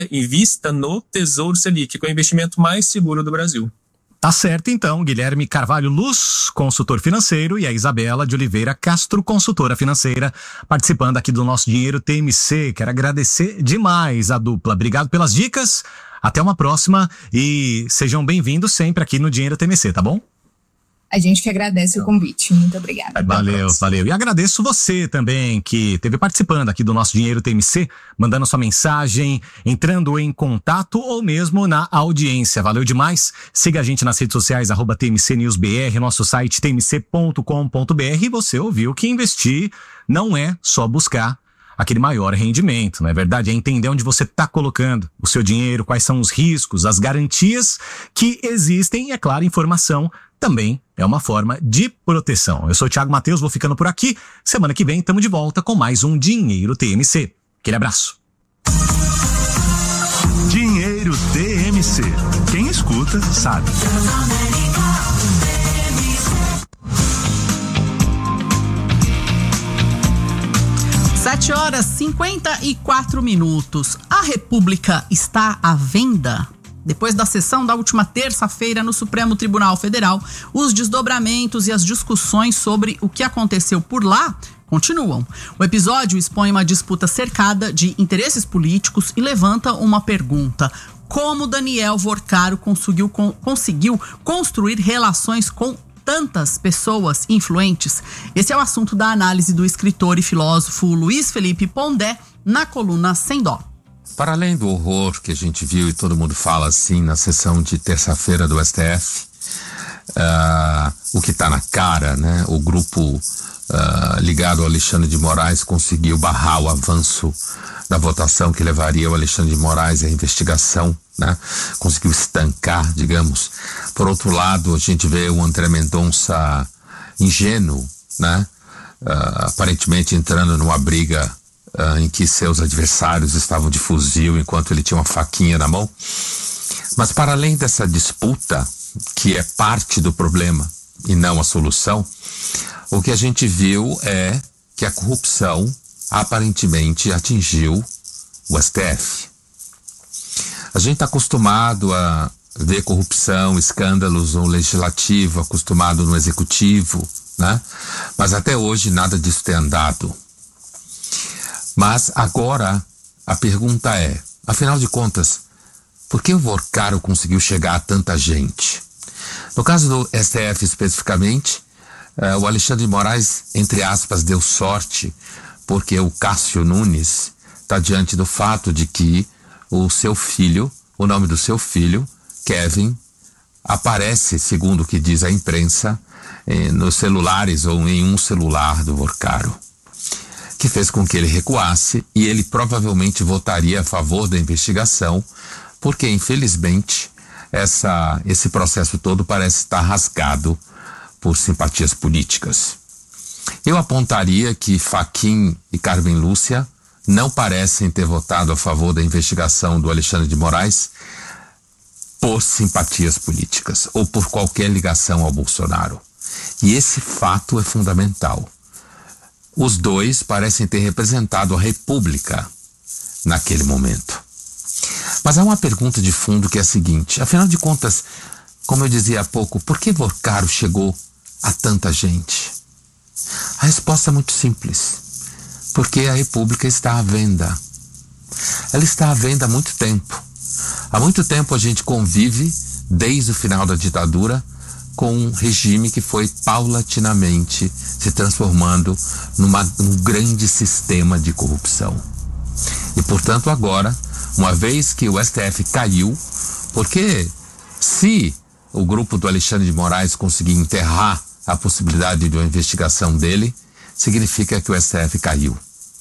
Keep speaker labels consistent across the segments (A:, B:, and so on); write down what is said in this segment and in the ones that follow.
A: invista no Tesouro Selic, que é o investimento mais seguro do Brasil.
B: Tá certo, então. Guilherme Carvalho Luz, consultor financeiro, e a Isabela de Oliveira Castro, consultora financeira, participando aqui do nosso Dinheiro TMC. Quero agradecer demais a dupla. Obrigado pelas dicas. Até uma próxima e sejam bem-vindos sempre aqui no Dinheiro TMC, tá bom?
C: A gente que agradece o convite. Muito obrigada.
B: Valeu. E agradeço você também que esteve participando aqui do nosso Dinheiro TMC, mandando sua mensagem, entrando em contato ou mesmo na audiência. Valeu demais. Siga a gente nas redes sociais, @TMCNewsBR, nosso site tmc.com.br. E você ouviu que investir não é só buscar aquele maior rendimento, não é verdade? É entender onde você está colocando o seu dinheiro, quais são os riscos, as garantias que existem e, é claro, informação também é uma forma de proteção. Eu sou o Thiago Matheus, vou ficando por aqui. Semana que vem estamos de volta com mais um Dinheiro TMC. Aquele abraço.
D: Dinheiro TMC. Quem escuta sabe.
E: 7h54. A República está à venda? Depois da sessão da última terça-feira no Supremo Tribunal Federal, os desdobramentos e as discussões sobre o que aconteceu por lá continuam. O episódio expõe uma disputa cercada de interesses políticos e levanta uma pergunta: como Daniel Vorcaro conseguiu construir relações com tantas pessoas influentes? Esse é o assunto da análise do escritor e filósofo Luiz Felipe Pondé na coluna Sem Dó.
F: Para além do horror que a gente viu e todo mundo fala assim na sessão de terça-feira do STF, o que está na cara, né? O grupo ligado ao Alexandre de Moraes conseguiu barrar o avanço da votação que levaria o Alexandre de Moraes à investigação, né? Conseguiu estancar, digamos. Por outro lado, a gente vê o André Mendonça ingênuo, né? Aparentemente entrando numa briga em que seus adversários estavam de fuzil enquanto ele tinha uma faquinha na mão. Mas para além dessa disputa, que é parte do problema e não a solução, o que a gente viu é que a corrupção aparentemente atingiu o STF. A gente está acostumado a ver corrupção, escândalos no legislativo, acostumado no executivo, né? Mas até hoje nada disso tem andado. Mas agora a pergunta é, afinal de contas, por que o Vorcaro conseguiu chegar a tanta gente? No caso do STF especificamente, o Alexandre de Moraes, entre aspas, deu sorte, porque o Cássio Nunes está diante do fato de que o seu filho, o nome do seu filho, Kevin, aparece, segundo o que diz a imprensa, nos celulares ou em um celular do Vorcaro, que fez com que ele recuasse e ele provavelmente votaria a favor da investigação, porque infelizmente esse processo todo parece estar rasgado por simpatias políticas. Eu apontaria que Fachin e Carmen Lúcia não parecem ter votado a favor da investigação do Alexandre de Moraes por simpatias políticas ou por qualquer ligação ao Bolsonaro. E esse fato é fundamental. Os dois parecem ter representado a República naquele momento. Mas há uma pergunta de fundo que é a seguinte: afinal de contas, como eu dizia há pouco, por que Vorcaro chegou a tanta gente? A resposta é muito simples. Porque a República está à venda. Ela está à venda há muito tempo. Há muito tempo a gente convive, desde o final da ditadura, com um regime que foi paulatinamente se transformando num grande sistema de corrupção. E, portanto, agora, uma vez que o STF caiu, porque se o grupo do Alexandre de Moraes conseguir enterrar a possibilidade de uma investigação dele, significa que o STF caiu.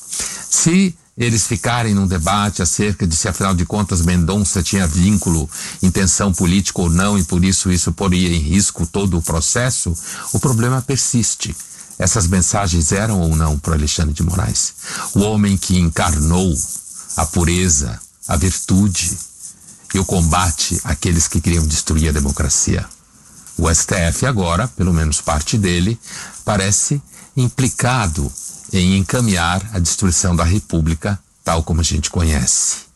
F: Se eles ficarem num debate acerca de se, afinal de contas, Mendonça tinha vínculo, intenção política ou não, e por isso poria em risco todo o processo, o problema persiste. Essas mensagens eram ou não para Alexandre de Moraes? O homem que encarnou a pureza, a virtude e o combate àqueles que queriam destruir a democracia. O STF agora, pelo menos parte dele, parece implicado em encaminhar a destruição da República tal como a gente conhece.